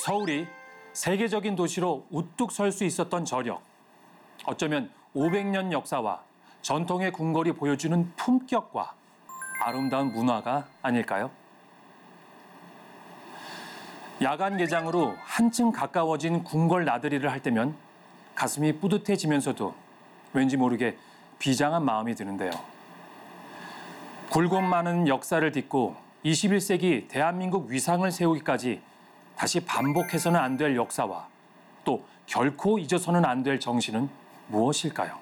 서울이 세계적인 도시로 우뚝 설 수 있었던 저력. 어쩌면 500년 역사와 전통의 궁궐이 보여주는 품격과 아름다운 문화가 아닐까요? 야간 개장으로 한층 가까워진 궁궐 나들이를 할 때면 가슴이 뿌듯해지면서도 왠지 모르게 비장한 마음이 드는데요. 굴곡 많은 역사를 딛고 21세기 대한민국 위상을 세우기까지 다시 반복해서는 안 될 역사와 또 결코 잊어서는 안 될 정신은 무엇일까요?